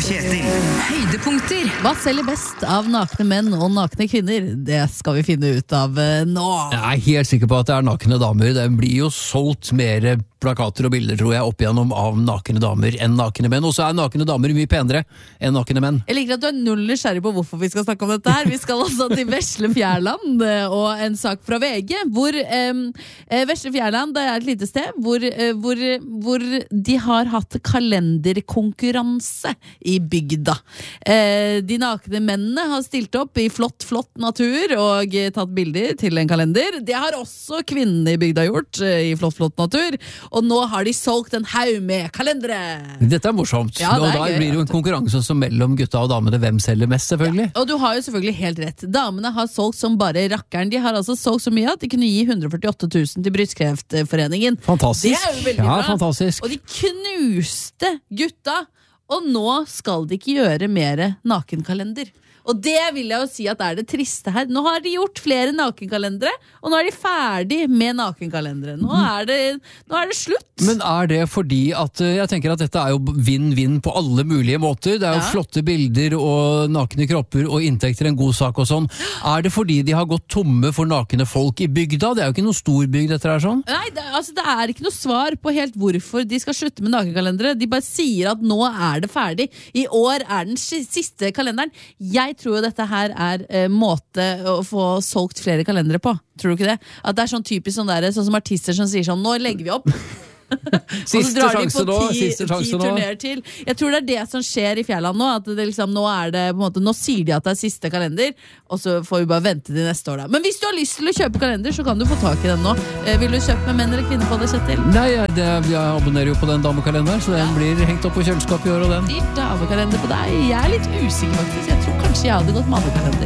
Kjetil. Høydepunkter. Hva selger best av nakne menn og nakne kvinner? Det skal vi finne ut av nå. Jeg er helt sikker på at det er nakne damer. Det blir jo solgt mer plakater og bilder, tror jeg, opp igjennom av nakne damer enn nakne menn. Og så er nakne damer mye penere enn nakne menn. Jeg liker at du er null nysgjerrig på hvorfor vi skal snakke om dette her. Vi skal altså til Vesle Fjærland og en sak fra VG, hvor Vesle Fjærland, det er et lite sted, hvor de har hatt kalenderkonkurranse i bygda. De nakne mennene har stilt opp i flott natur og tatt bilder til en kalender. Det har også kvinnene i bygda gjort i flott natur. Og nå har de solgt en haug med kalendere. Dette er morsomt. Ja, det er og da gøy, blir det jo en konkurranse også mellom gutta og damene. Hvem selger mest, selvfølgelig? Ja, og du har jo selvfølgelig helt rett. Damene har solgt som bare rakkeren. De har altså solgt så mye at de kunne gi 148 000 til Brystkreftforeningen. Fantastisk. Det er jo veldig bra. Fantastisk. Og de knuste gutta. Og nå skal de ikke gjøre mer nakenkalender. Og det vil jeg jo si at er det triste her. Nå har de gjort flere nakenkalendere, og nå er de ferdig med nakenkalendere. Nå er det slutt. Men er det fordi at jeg tenker at dette er jo vinn-vinn på alle mulige måter? Det er jo flotte bilder og nakne kropper og inntekter, en god sak og sånn. Er det fordi de har gått tomme for nakne folk i bygda? Det er jo ikke noe stor bygd dette her sånn. Nei, det er ikke noe svar på helt hvorfor de skal slutte med nakenkalendere. De bare sier at nå er det ferdig. I år er den siste kalenderen. Jeg tror jo dette her er måte å få solgt flere kalendere på. Tror du ikke det? At det er sånn typisk sånn som artister som sier sånn, nå legger vi opp. Siste sjanse nå. 10 turnéer til. Jeg tror det er det som skjer i Fjærland nå. At det liksom, nå sier de at det er siste kalender, og så får vi bare vente til neste år da. Men hvis du har lyst til å kjøpe kalender, så kan du få tak i den nå. Vil du kjøpe med menn eller kvinner på det, Kjetil? Nei, jeg abonnerer jo på den damekalenderen, så den blir hengt opp på kjøleskapet i år og den. Damekalender på deg? Jeg er litt usikker faktisk. Jeg tror kanskje jeg hadde gått mannekalender.